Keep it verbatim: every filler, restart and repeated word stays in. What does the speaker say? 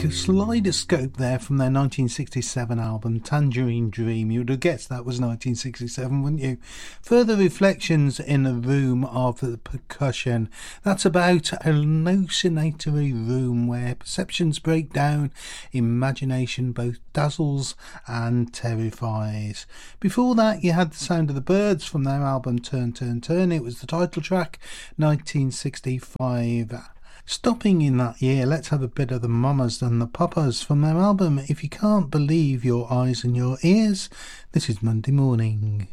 Kaleidoscope there from their nineteen sixty-seven album Tangerine Dream. You would have guessed that was nineteen sixty-seven, wouldn't you? Further Reflections in a Room of the Percussion. That's about a hallucinatory room where perceptions break down, imagination both dazzles and terrifies. Before that, you had The Sound of the Birds from their album Turn, Turn, Turn. It was the title track, nineteen sixty-five. Stopping in that year, let's have a bit of the Mamas and the Papas from their album If You Can't Believe Your Eyes and Your Ears. This is Monday Morning.